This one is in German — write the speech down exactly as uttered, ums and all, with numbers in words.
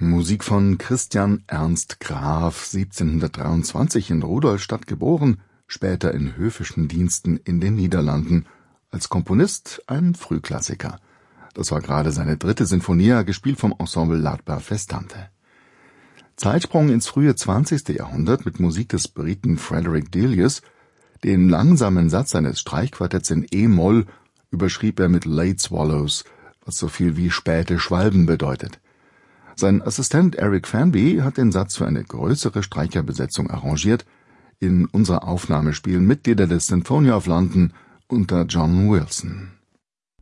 Musik von Christian Ernst Graf, siebzehnhundertdreiundzwanzig in Rudolstadt geboren, später in höfischen Diensten in den Niederlanden, als Komponist ein Frühklassiker. Das war gerade seine dritte Sinfonia, gespielt vom Ensemble L'Arpa Festante. Zeitsprung ins frühe zwanzigste Jahrhundert mit Musik des Briten Frederick Delius. Den langsamen Satz seines Streichquartetts in E-Moll überschrieb er mit Late Swallows, was so viel wie späte Schwalben bedeutet. Sein Assistent Eric Fanby hat den Satz für eine größere Streicherbesetzung arrangiert. In unserer Aufnahme spielen Mitglieder des Sinfonia of London unter John Wilson.